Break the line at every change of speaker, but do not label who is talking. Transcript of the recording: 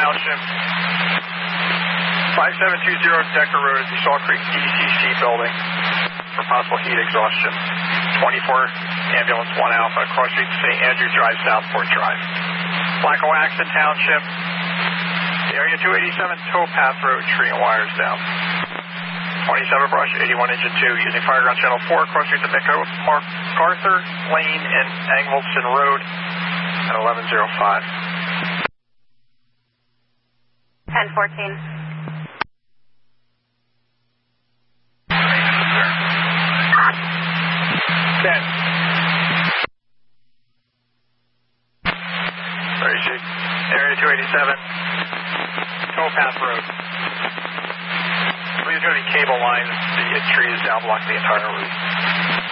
Township. 5720 Decker Road at the Salt Creek DCC building for possible heat exhaustion. 24 ambulance 1 Alpha, cross street St. Andrew Drive, Southport Drive. Blackawaxton Township, area 287 Towpath Road, tree and wires down. 27 Brush, 81 Engine 2, using Fireground Channel 4, cross street to MacArthur Lane and Angleton Road at 1105.
1014.
Area 287, Towpath Road. There's going to be cable lines, the trees down block the entire route.